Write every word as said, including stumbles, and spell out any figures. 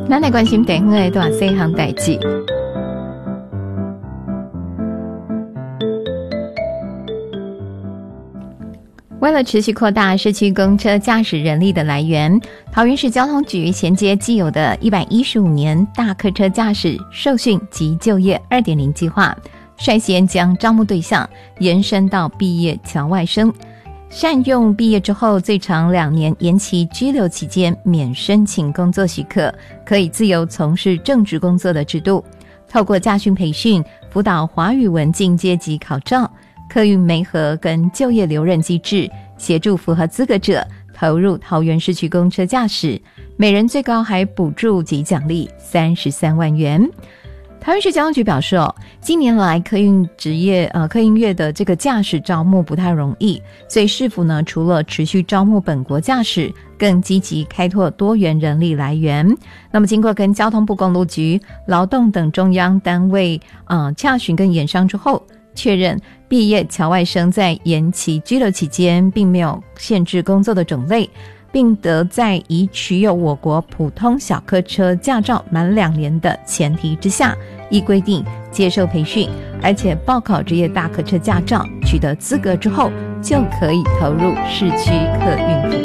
咱来关心地方的大细项代志。为了持续扩大市区公车驾驶人力的来源，桃园市交通局衔接既有的一百一十五年大客车驾驶受训及就业 二点零 计划，率先将招募对象延伸到毕业侨外生，善用毕业之后最长两年延期居留期间免申请工作许可，可以自由从事正职工作的制度。透过驾训培训、辅导华语文进阶级考照、客运媒合跟就业留任机制，协助符合资格者投入桃园市区公车驾驶，每人最高还补助及奖励三十三万元。桃园市交通局表示哦，近年来客运职业呃客运业的这个驾驶招募不太容易，所以市府呢除了持续招募本国驾驶，更积极开拓多元人力来源。那么经过跟交通部公路局、劳动等中央单位呃洽询跟研商之后，确认毕业侨外生在延期居留期间并没有限制工作的种类，并得在已取有我国普通小客车驾照满两年的前提之下，依规定接受培训，而且报考职业大客车驾照，取得资格之后就可以投入市区客运服务。